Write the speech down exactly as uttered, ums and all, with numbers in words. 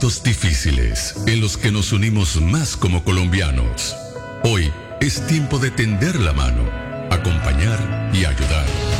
momentos difíciles en los que nos unimos más como colombianos. Hoy es tiempo de tender la mano, acompañar y ayudar.